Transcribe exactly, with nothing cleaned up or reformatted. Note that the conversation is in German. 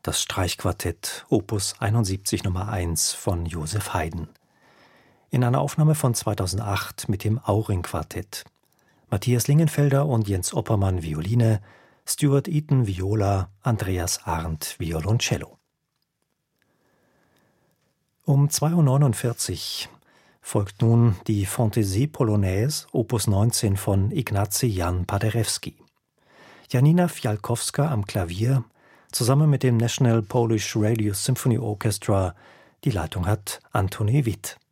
das Streichquartett Opus einundsiebzig Nummer eins von Joseph Haydn. In einer Aufnahme von zweitausendacht mit dem Auring-Quartett. Matthias Lingenfelder und Jens Oppermann Violine, Stuart Eaton Viola, Andreas Arndt Violoncello. Um zwei Uhr neunundvierzig folgt nun die Fantaisie Polonaise, Opus neunzehn von Ignacy Jan Paderewski. Janina Fialkowska am Klavier, zusammen mit dem National Polish Radio Symphony Orchestra. Die Leitung hat Antoni Witt.